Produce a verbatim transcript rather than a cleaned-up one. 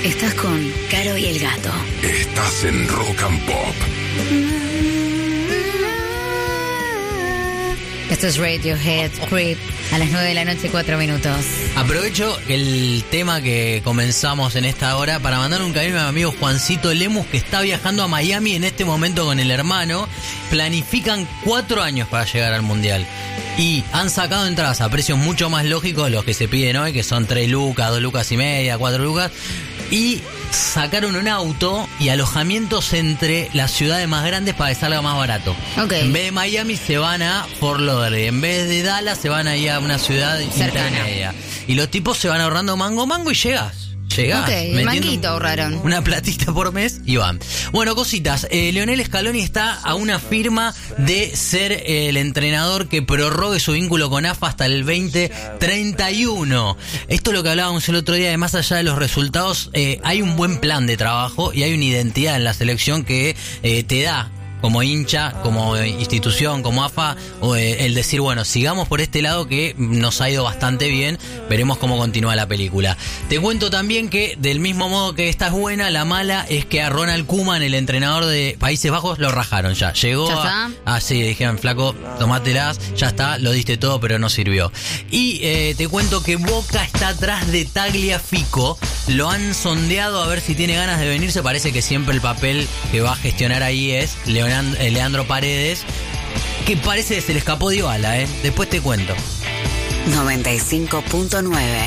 Estás con Caro y el Gato. Estás en Rock and Pop. Esto es Radiohead, Creep, a las nueve de la noche, cuatro minutos. Aprovecho el tema que comenzamos en esta hora para mandar un cariño a mi amigo Juancito Lemus, que está viajando a Miami en este momento con el hermano. Planifican cuatro años para llegar al Mundial. Y han sacado entradas a precios mucho más lógicos de los que se piden hoy, que son tres lucas, dos lucas y media, cuatro lucas. Y sacaron un auto y alojamientos entre las ciudades más grandes para que salga más barato. Okay. En vez de Miami se van a Fort Lauderdale, en vez de Dallas se van ahí a una ciudad intermedia. Y los tipos se van ahorrando mango, mango y llegas. Llegás, ok, manguito ahorraron. Una platita por mes y van. Bueno, cositas. Eh, Leonel Scaloni está a una firma de ser eh, el entrenador que prorrogue su vínculo con A F A hasta el veinte treinta y uno. Esto es lo que hablábamos el otro día, de más allá de los resultados, eh, hay un buen plan de trabajo y hay una identidad en la selección que eh, te da, como hincha, como institución, como A F A, o, eh, el decir, bueno, sigamos por este lado que nos ha ido bastante bien, veremos cómo continúa la película. Te cuento también que, del mismo modo que esta es buena, la mala es que a Ronald Koeman, el entrenador de Países Bajos, lo rajaron ya. Llegó ¿Ya a... está? Ah, sí, dijeron, flaco, tomátelas, ya está, lo diste todo, pero no sirvió. Y eh, te cuento que Boca está atrás de Tagliafico, lo han sondeado a ver si tiene ganas de venirse, parece que siempre el papel que va a gestionar ahí es Leonardo Leandro Paredes, que parece que se le escapó Dybala, ¿eh? Después te cuento. noventa y cinco punto nueve